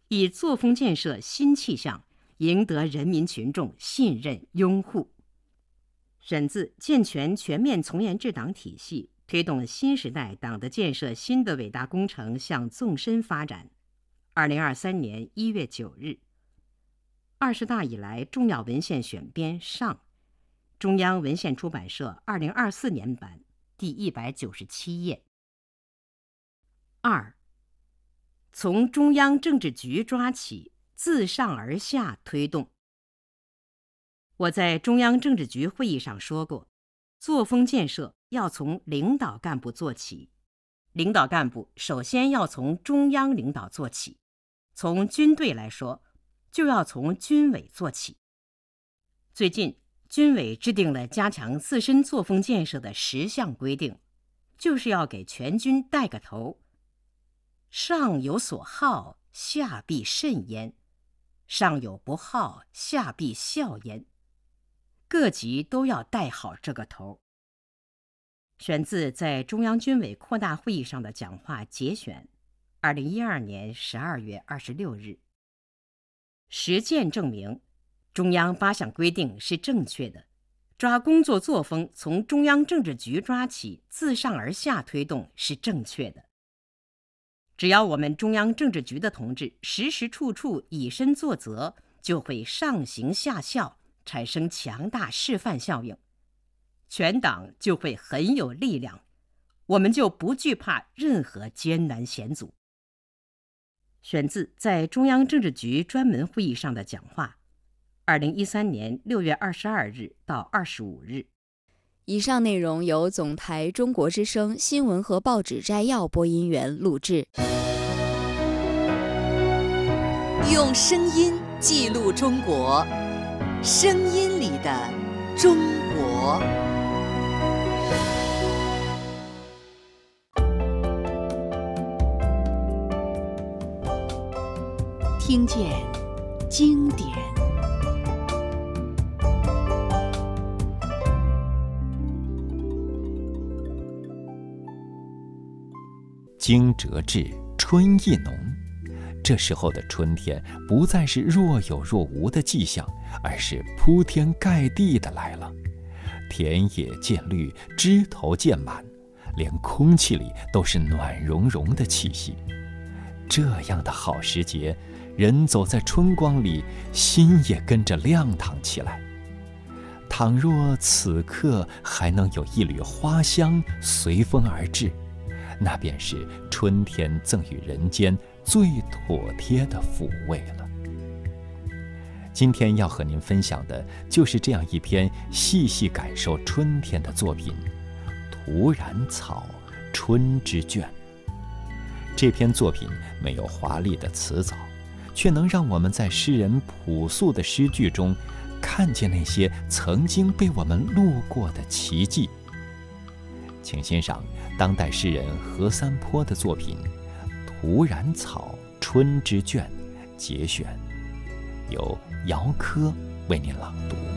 以作风建设新气象，赢得人民群众信任拥护。选自《健全全面从严治党体系，推动新时代党的建设新的伟大工程向纵深发展》，2023年1月9日。20大以来重要文献选编上，中央文献出版社2024年版，第197页。2. 从中央政治局抓起，自上而下推动。我在中央政治局会议上说过，作风建设要从领导干部做起，领导干部首先要从中央领导做起，从军队来说，就要从军委做起。最近，军委制定了加强自身作风建设的10项规定，就是要给全军带个头。上有所好，下必甚焉；上有不好，下必效焉。各级都要带好这个头。选自在中央军委扩大会议上的讲话节选，2012年12月26日。实践证明，中央8项规定是正确的，抓工作作风从中央政治局抓起，自上而下推动是正确的。只要我们中央政治局的同志时时处处以身作则，就会上行下效，产生强大示范效应，全党就会很有力量，我们就不惧怕任何艰难险阻。选自在中央政治局专门会议上的讲话，2013年6月22日到25日。 以上内容由总台中国之声新闻和报纸摘要播音员录制。 用声音记录中国，声音里的中国。听见经典。 惊蛰至，春意浓。这时候的春天不再是若有若无的迹象，而是铺天盖地的来了。田野渐绿，枝头渐满，连空气里都是暖融融的气息。这样的好时节，人走在春光里，心也跟着亮堂起来。倘若此刻还能有一缕花香随风而至，那便是春天赠予人间最妥帖的抚慰了。今天要和您分享的就是这样一篇细细感受春天的作品《徒然草春之卷》。这篇作品没有华丽的词藻，却能让我们在诗人朴素的诗句中看见那些曾经被我们路过的奇迹。请欣赏当代诗人何三坡的作品《徒然草春之卷》节选，由姚科为您朗读。